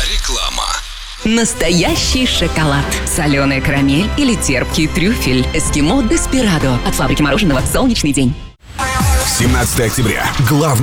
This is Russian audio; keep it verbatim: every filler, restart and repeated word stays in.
Реклама. Настоящий шоколад, соленая карамель или терпкий трюфель. Эскимо Деспирадо от фабрики мороженого «Солнечный день». семнадцатое октября. Главный